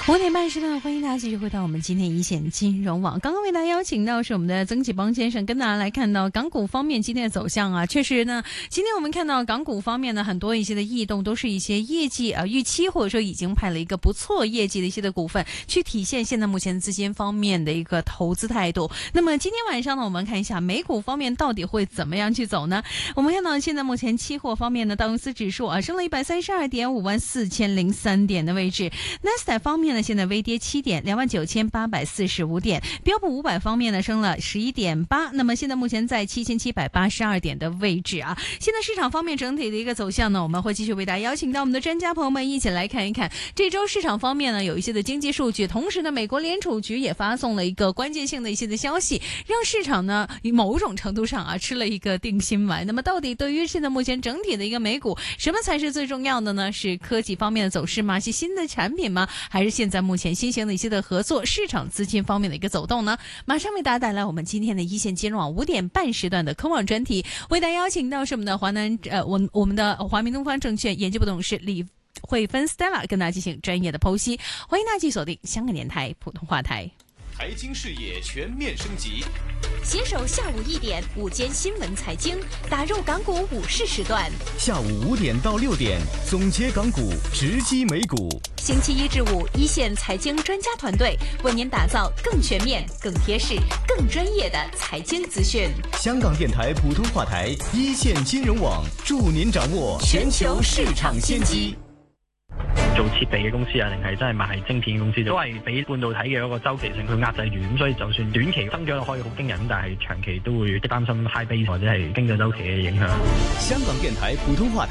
5点半时段，欢迎大家继续回到我们今天一线金融网。刚刚为大家邀请到是我们的曾启邦先生，跟大家来看到港股方面今天的走向啊。确实呢，今天我们看到港股方面呢，很多一些的异动都是一些业绩预期，或者说已经派了一个不错业绩的一些的股份，去体现现在目前资金方面的一个投资态度。那么今天晚上呢，我们看一下美股方面到底会怎么样去走呢？我们看到现在目前期货方面呢，道琼斯指数升了132点，54003点的位置。纳斯达克方面呢，现在微跌7点，29845点。标普500方面呢，升了11.8，那么现在目前在7782点的位置啊。现在市场方面整体的一个走向呢，我们会继续为大家邀请到我们的专家朋友们一起来看一看。这周市场方面呢，有一些的经济数据，同时呢，美国联储局也发送了一个关键性的一些的消息，让市场呢某种程度上吃了一个定心丸。那么到底对于现在目前整体的一个美股，什么才是最重要的呢？是科技方面的走势吗？是新的产品吗？还是现在目前新型的一些的合作市场资金方面的一个走动呢？马上为大家带来我们今天的一线金融网5点半时段的科网专题，为大家邀请到是我们的我们的华明东方证券研究部董事李慧芬 Stella 跟大家进行专业的剖析。欢迎大家继续锁定香港电台普通话台。 财经视野全面升级， 携手下午1点午间新闻财经，打入港股午市时段。 下午5点到6点，总结港股，直击美股。 星期1至5，一线财经专家团队为您打造更全面、更贴实、更专业的财经资讯。 香港電台普通話台一線金融網，助您掌握全球市場先機。 做設備嘅公司啊，定係真係賣晶片嘅公司，都係俾半導體嘅一個周期性去壓制住，咁所以就算短期增長可以好驚人，但係長期都會擔心 high base 或者係經濟周期嘅影響。 香港電台普通話